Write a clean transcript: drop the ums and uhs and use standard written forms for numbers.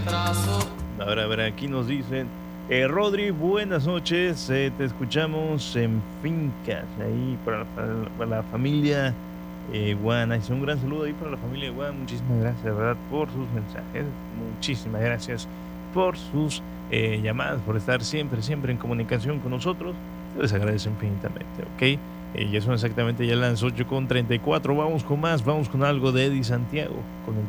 A ver, aquí nos dicen, Rodri, buenas noches, te escuchamos en Fincas, ahí para la familia Juan, es un gran saludo ahí para la familia Juan, muchísimas gracias, de verdad, por sus mensajes, muchísimas gracias por sus llamadas, por estar siempre, siempre en comunicación con nosotros, se les agradece infinitamente, ¿ok? Ya son exactamente ya las 8:34, vamos con más, vamos con algo de Eddie Santiago, con el